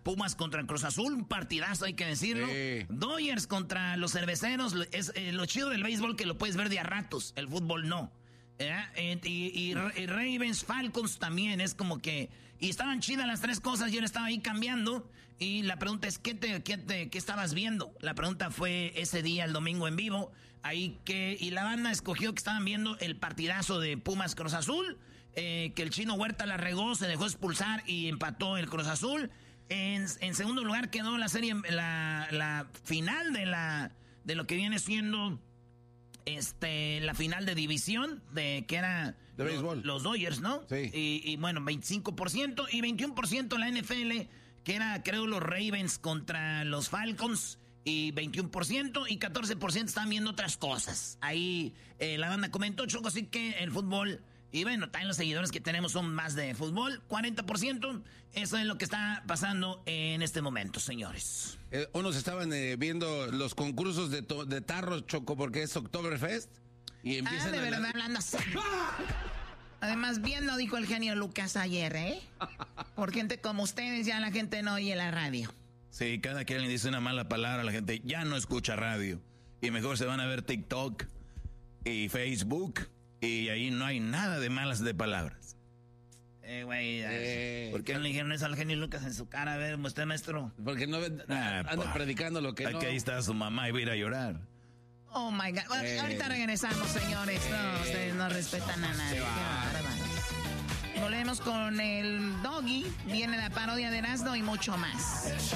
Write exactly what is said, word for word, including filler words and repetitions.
Pumas contra Cruz Azul, un partidazo, hay que decirlo. Sí. Dodgers contra los Cerveceros. Es eh, lo chido del béisbol que lo puedes ver de a ratos, el fútbol no. ¿Eh? Y, y, y Ravens, Falcons también, es como que... Y estaban chidas las tres cosas, yo le estaba ahí cambiando. Y la pregunta es, ¿qué, te, qué, te, qué estabas viendo? La pregunta fue ese día, el domingo en vivo. Ahí que... Y la banda escogió que estaban viendo el partidazo de Pumas Cruz Azul. Eh, que el Chino Huerta la regó, se dejó expulsar y empató el Cruz Azul. En, en segundo lugar quedó la serie, la, la final de, la, de lo que viene siendo... Este, la final de división, de que era de béisbol. Los Dodgers, ¿no? Sí. Y, y bueno, veinticinco por ciento y veintiuno por ciento en la N F L, que era, creo, los Ravens contra los Falcons, y veintiuno por ciento y catorce por ciento están viendo otras cosas. Ahí eh, la banda comentó, Choco, así que el fútbol... Y bueno, también los seguidores que tenemos son más de fútbol, cuarenta por ciento. Eso es lo que está pasando en este momento, señores. Eh, unos estaban eh, viendo los concursos de, to- de tarros, Choco, porque es Oktoberfest. Y empiezan ah, de a verdad, la... hablando así. Además, bien lo dijo el genio Lucas ayer, ¿eh? Por gente como ustedes ya la gente no oye la radio. Sí, cada que alguien dice una mala palabra, la gente ya no escucha radio. Y mejor se van a ver TikTok y Facebook... Y ahí no hay nada de malas de palabras. Eh, güey. Eh, ¿Por qué no le dijeron eso al genio Lucas en su cara? A ver, usted, maestro. Porque no ah, anda pa. predicando lo que Aquí no. ahí está su mamá y va a ir a llorar. Oh, my God. Bueno, Eh. ahorita regresamos, señores. No, ustedes no respetan a nadie. Qué bárbaros. Volvemos con el Doggy. Viene la parodia de Erasmo y mucho más.